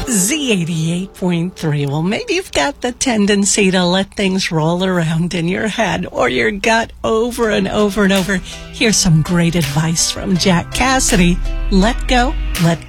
Z88.3. Well, maybe you've got the tendency to let things roll around in your head or your gut over and over and over. Here's some great advice from Jack Cassidy. Let go, let